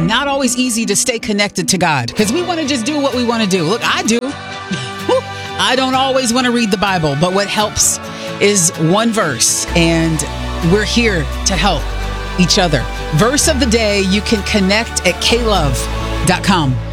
not always easy to stay connected to God because we want to just do what we want to do. Look, I do. I don't always want to read the Bible, but what helps is one verse, and we're here to help each other. Verse of the day, you can connect at klove.com.